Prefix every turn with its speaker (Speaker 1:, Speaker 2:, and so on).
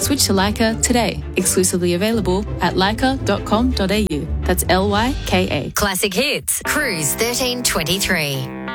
Speaker 1: Switch to Leica today. Exclusively available at leica.com.au. That's Lyka.
Speaker 2: Classic Hits, Cruise 1323.